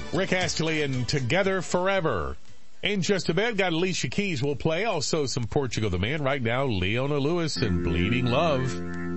Rick Astley and Together Forever. In just a bit, got Alicia Keys will play. Also some Portugal the Man. Right now, Leona Lewis and Bleeding Love.